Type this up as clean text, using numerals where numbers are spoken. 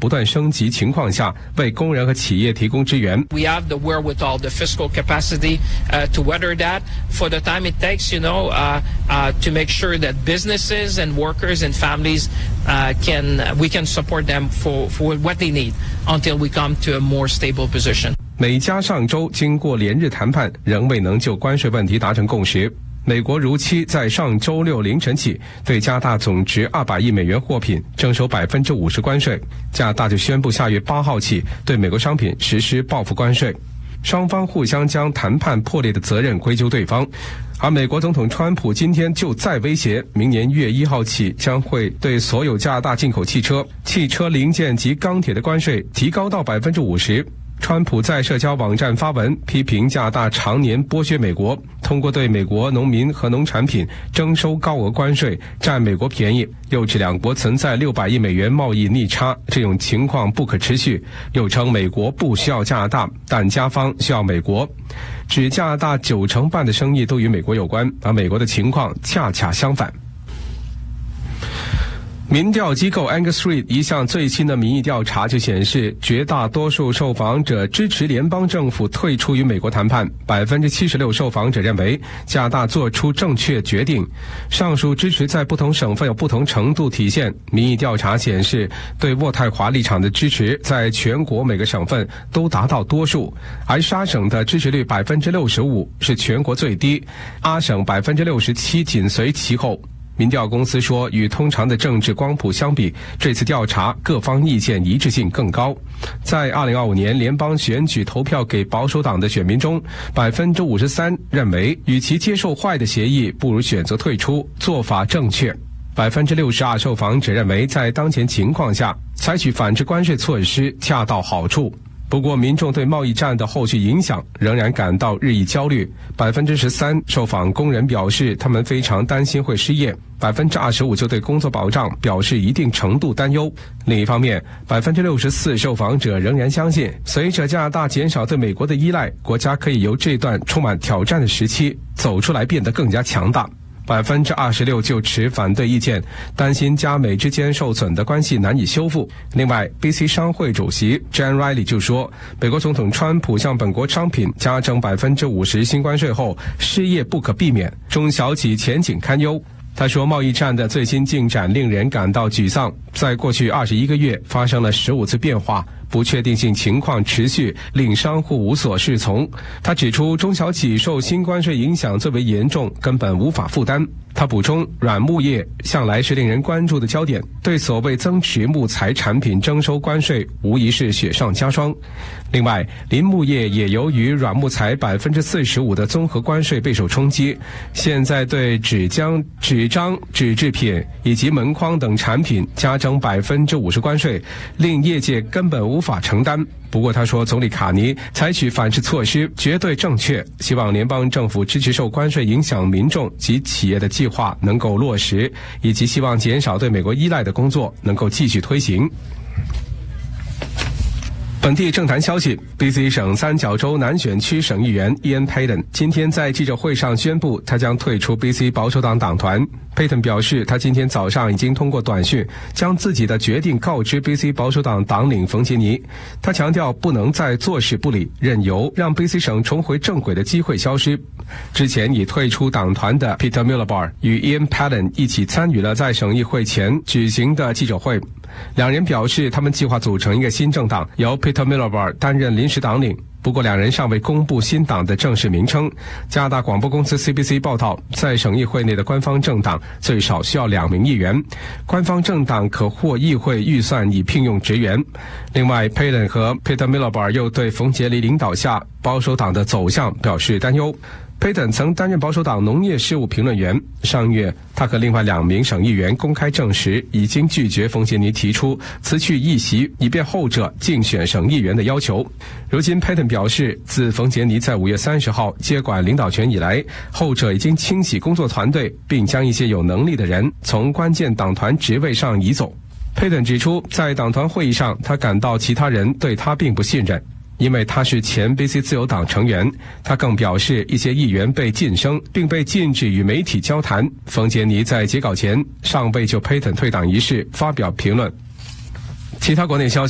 不断升级情况下，为工人和企业提供支援。 We have the wherewithal, the fiscal capacity to weather that for the time it takes, to make sure that businesses and workers and families we can support them for what they need until we come to a more stable position. 美加上周经过连日谈判，仍未能就关税问题达成共识。美国如期在上周六凌晨起对加拿大总值200亿美元货品征收50%关税，加拿大就宣布下月8号起对美国商品实施报复关税。双方互相将谈判破裂的责任归咎对方，而美国总统川普今天就再威胁，明年1月1号起将会对所有加拿大进口汽车、汽车零件及钢铁的关税提高到50%。川普在社交网站发文批评加拿大常年剥削美国，通过对美国农民和农产品征收高额关税，占美国便宜，又指两国存在600亿美元贸易逆差，这种情况不可持续，又称美国不需要加拿大，但加方需要美国，指加拿大90%半的生意都与美国有关，而美国的情况恰恰相反。民调机构 Angus Reid 一项最新的民意调查就显示，绝大多数受访者支持联邦政府退出与美国谈判，76%受访者认为加拿大做出正确决定。上述支持在不同省份有不同程度体现。民意调查显示，对渥太华立场的支持在全国每个省份都达到多数，而沙省的支持率65%，是全国最低，阿省67%紧随其后。民调公司说，与通常的政治光谱相比，这次调查各方意见一致性更高。在2025年联邦选举投票给保守党的选民中，53%认为与其接受坏的协议，不如选择退出，做法正确。62%受访者认为在当前情况下，采取反制关税措施恰到好处。不过，民众对贸易战的后续影响仍然感到日益焦虑。13%受访工人表示，他们非常担心会失业。25%就对工作保障表示一定程度担忧。另一方面，64%受访者仍然相信，随着加拿大减少对美国的依赖，国家可以由这段充满挑战的时期走出来，变得更加强大。26%就持反对意见，担心加美之间受损的关系难以修复。另外 ，BC 商会主席 Jan Riley 就说，美国总统川普向本国商品加征50%新关税后，失业不可避免，中小企前景堪忧。他说，贸易战的最新进展令人感到沮丧，在过去21个月发生了15次变化，不确定性情况持续，令商户无所适从。他指出，中小企受新关税影响最为严重，根本无法负担。他补充，软木业向来是令人关注的焦点，对所谓增值木材产品征收关税无疑是雪上加霜。另外，林木业也由于软木材45%的综合关税备受冲击，现在对纸浆、纸张、纸制品以及门框等产品加征50%关税，令业界根本无法承担。不过他说，总理卡尼采取反制措施绝对正确，希望联邦政府支持受关税影响民众及企业的计划能够落实，以及希望减少对美国依赖的工作能够继续推行。本地政坛消息 ，BC 省三角洲南选区省议员 Ian Paton 今天在记者会上宣布，他将退出 BC 保守党党团。Paton 表示，他今天早上已经通过短讯将自己的决定告知 BC 保守党党领冯杰尼。他强调，不能再坐视不理，任由让 BC 省重回正轨的机会消失。之前已退出党团的 Peter Miliband 与 Ian Paton 一起参与了在省议会前举行的记者会。两人表示，他们计划组成一个新政党，由 Peter Miliband 担任临时党领。不过两人尚未公布新党的正式名称。加拿大广播公司 CBC 报道，在省议会内的官方政党最少需要2名议员，官方政党可获议会预算以聘用职员。另外 Paton 和 Peter Miliband 又对冯杰里领导下保守党的走向表示担忧。Paton 曾担任保守党农业事务评论员。上月，他和另外2名省议员公开证实，已经拒绝冯杰尼提出辞去议席，以便后者竞选省议员的要求。如今 Paton 表示，自冯杰尼在5月30号接管领导权以来，后者已经清洗工作团队，并将一些有能力的人从关键党团职位上移走。Paton 指出，在党团会议上，他感到其他人对他并不信任，因为他是前 BC 自由党成员。他更表示，一些议员被晋升，并被禁止与媒体交谈。冯杰尼在截稿前尚未就 Paton 退党一事发表评论。其他国内消息。